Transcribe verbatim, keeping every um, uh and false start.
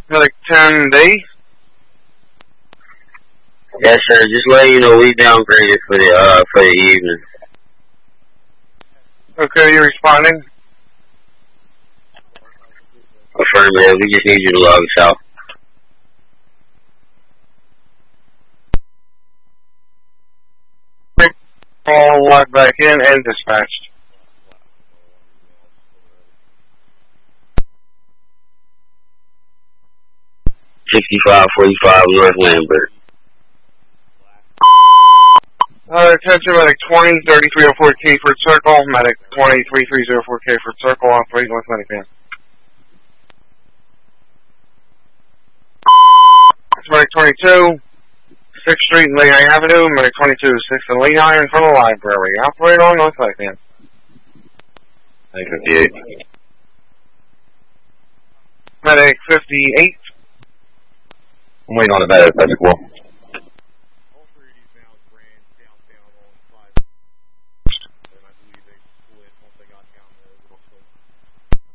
Medic ten D? Yes, sir. Just letting you know we downgraded for the uh for the evening. Okay, you responding? Affirmative. We just need you to log us out. All log back in and dispatched. sixty-five forty-five North Lambert. Uh, attention, Medic twenty, thirty-three oh four Kayford Circle. Medic twenty, thirty-three oh four Kayford Circle. Operating with Medic van. Medic twenty-two, sixth Street and Lehigh Avenue. Medic twenty-two, sixth and Lehigh in front of the library. Operate on with Medic van. fifty-eight. Medic fifty-eight. I'm waiting on the medic. That's cool.